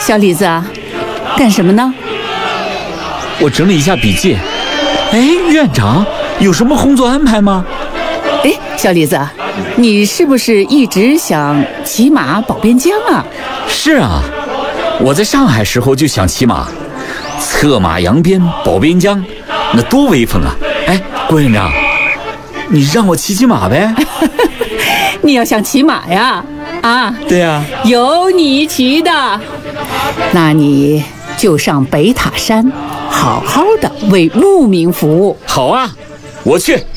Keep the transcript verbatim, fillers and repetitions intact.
小李子啊，干什么呢？ 我整理一下笔记。哎，院长，有什么工作安排吗？ 哎，小李子，你是不是一直想骑马保边疆啊？ 是啊，我在上海时候就想骑马，策马扬鞭保边疆，那多威风啊！哎，郭院长，你让我骑骑马呗？ 你要想骑马呀？啊， 对呀， 有你骑的，那你就上北塔山，好好的为牧民服务。 好啊，我去。